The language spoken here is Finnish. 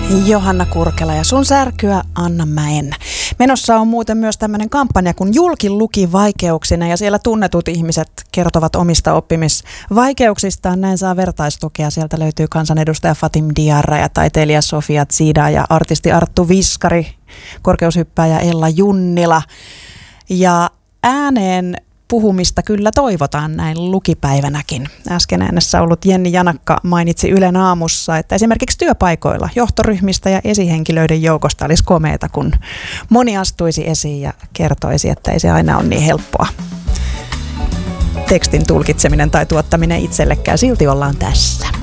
Johanna Kurkela ja sun särkyä Anna Mäen. Menossa on muuten myös tämmöinen kampanja kuin Julki luki vaikeuksina ja siellä tunnetut ihmiset kertovat omista oppimisvaikeuksistaan. Näin saa vertaistukea. Sieltä löytyy kansanedustaja Fatim Diarra ja taiteilija Sofia Zida ja artisti Arttu Viskari, korkeushyppääjä Ella Junnila. Ja ääneen puhumista kyllä toivotaan näin lukipäivänäkin. Äsken äänessä ollut Jenni Janakka mainitsi Ylen aamussa, että esimerkiksi työpaikoilla johtoryhmistä ja esihenkilöiden joukosta olisi komeeta, kun moni astuisi esiin ja kertoisi, että ei se aina ole niin helppoa tekstin tulkitseminen tai tuottaminen itsellekään. Silti ollaan tässä.